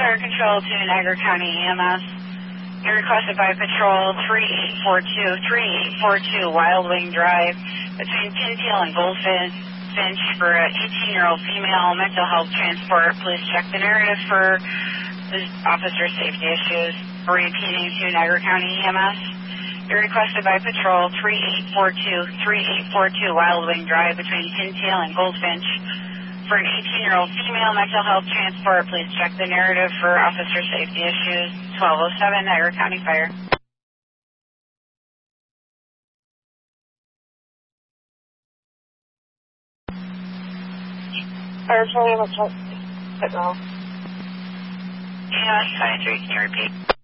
Fire Control to Niagara County EMS. You're requested by Patrol 3842 Wild Wing Drive between Pintail and Goldfinch for an 18-year-old female mental health transport. Please check the narrative for the officer safety issues. Repeating to Niagara County EMS. You're requested by Patrol 3842 Wild Wing Drive between Pintail and Goldfinch for an 18-year-old female mental health transport. Please check the narrative for officer safety issues. 1207 Niagara County Fire. Fire Patrol, what's up? EMS 23, can you repeat?